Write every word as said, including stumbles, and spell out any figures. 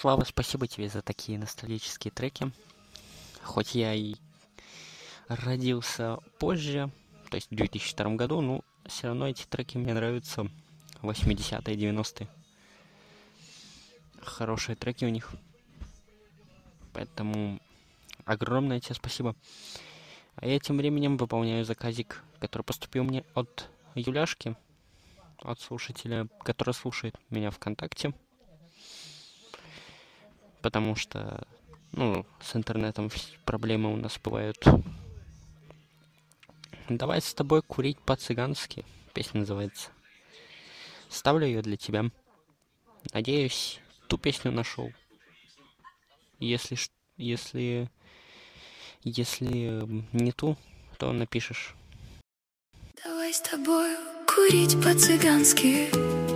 Слава, спасибо тебе за такие ностальгические треки. Хоть я и родился позже, то есть в две тысячи втором году, но все равно эти треки мне нравятся. восьмидесятые, девяностые. Хорошие треки у них. Поэтому огромное тебе спасибо. А я тем временем выполняю заказик, который поступил мне от Юляшки, от слушателя, который слушает меня ВКонтакте. Потому что, ну, с интернетом проблемы у нас бывают. Давай с тобой курить по-цыгански. Песня называется. Ставлю ее для тебя. Надеюсь, ту песню нашел. Если, если, если не ту, то напишешь. Давай с тобой курить по-цыгански.